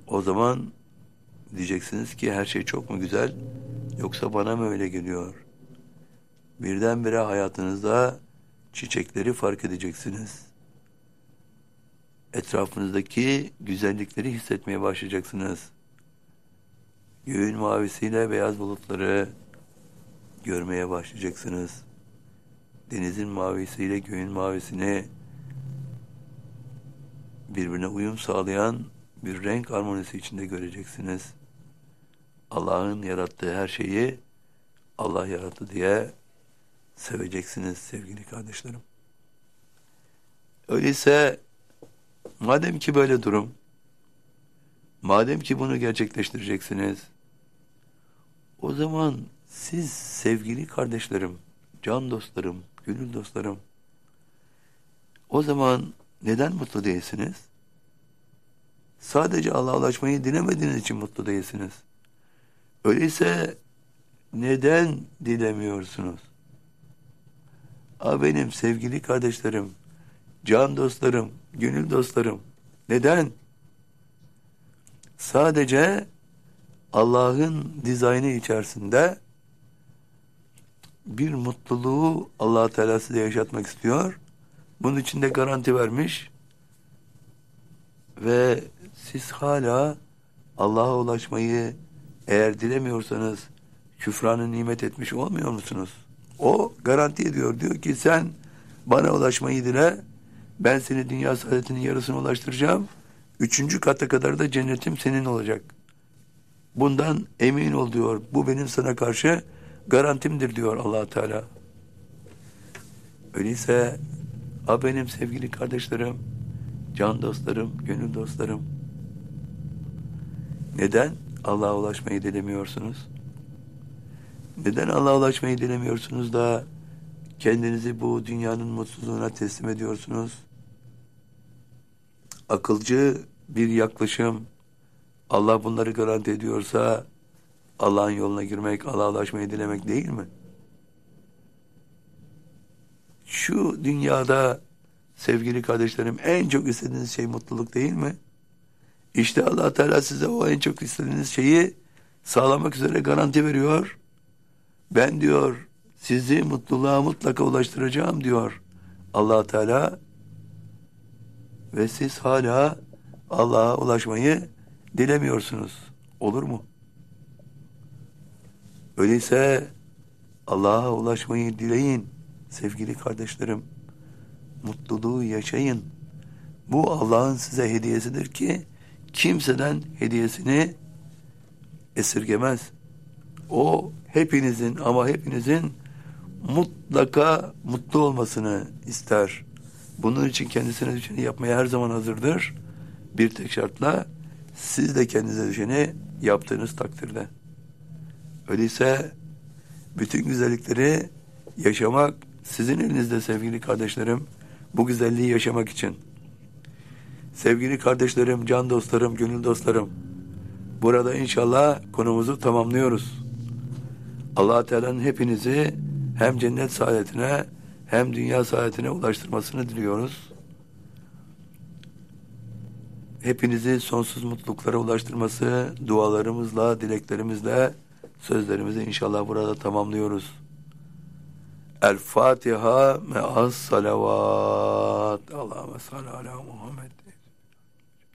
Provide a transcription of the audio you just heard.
O zaman diyeceksiniz ki her şey çok mu güzel, yoksa bana mı öyle geliyor? Birdenbire hayatınızda çiçekleri fark edeceksiniz. Etrafınızdaki güzellikleri hissetmeye başlayacaksınız. Göğün mavisiyle beyaz bulutları görmeye başlayacaksınız. Denizin mavisiyle göğün mavisini birbirine uyum sağlayan bir renk harmonisi içinde göreceksiniz. Allah'ın yarattığı her şeyi Allah yarattı diye seveceksiniz sevgili kardeşlerim. Öyleyse madem ki böyle durum, madem ki bunu gerçekleştireceksiniz, o zaman siz sevgili kardeşlerim, can dostlarım, gönül dostlarım, o zaman neden mutlu değilsiniz? Sadece Allah'a ulaşmayı dilemediğiniz için mutlu değilsiniz. Öyleyse neden dilemiyorsunuz? Benim sevgili kardeşlerim, can dostlarım, gönül dostlarım, neden? Sadece Allah'ın dizaynı içerisinde bir mutluluğu Allah Teala size yaşatmak istiyor. Bunun için de garanti vermiş ve siz hala Allah'a ulaşmayı eğer dilemiyorsanız küfranı nimet etmiş olmuyor musunuz? O garanti ediyor. Diyor ki sen bana ulaşmayı dile, ben seni dünya saadetinin yarısına ulaştıracağım. 3. kata kadar da cennetim senin olacak. Bundan emin ol diyor. Bu benim sana karşı garantimdir diyor Allah Teala. Öyleyse benim sevgili kardeşlerim, can dostlarım, gönül dostlarım, neden Allah'a ulaşmayı dilemiyorsunuz? Neden Allah'a ulaşmayı dilemiyorsunuz da kendinizi bu dünyanın mutsuzluğuna teslim ediyorsunuz? Akılcı bir yaklaşım, Allah bunları garanti ediyorsa Allah'ın yoluna girmek, Allah'a ulaşmayı dilemek değil mi? Şu dünyada sevgili kardeşlerim en çok istediğiniz şey mutluluk değil mi? İşte Allah Teala size o en çok istediğiniz şeyi sağlamak üzere garanti veriyor. Ben diyor sizi mutluluğa mutlaka ulaştıracağım diyor Allah Teala. Ve siz hala Allah'a ulaşmayı dilemiyorsunuz. Olur mu? Öyleyse Allah'a ulaşmayı dileyin sevgili kardeşlerim. Mutluluğu yaşayın. Bu Allah'ın size hediyesidir ki kimseden hediyesini esirgemez. O hepinizin ama hepinizin mutlaka mutlu olmasını ister. Bunun için kendisine düşeni yapmaya her zaman hazırdır. Bir tek şartla siz de kendinize düşeni yaptığınız takdirde. Öyleyse bütün güzellikleri yaşamak sizin elinizde sevgili kardeşlerim. Bu güzelliği yaşamak için. Sevgili kardeşlerim, can dostlarım, gönül dostlarım. Burada inşallah konumuzu tamamlıyoruz. Allah Teala'nın hepinizi hem cennet saadetine hem dünya saadetine ulaştırmasını diliyoruz. Hepinizi sonsuz mutluluklara ulaştırması dualarımızla, dileklerimizle, sözlerimizi inşallah burada tamamlıyoruz. El Fatiha me'as salavat. Allahümme salli ala Muhammed.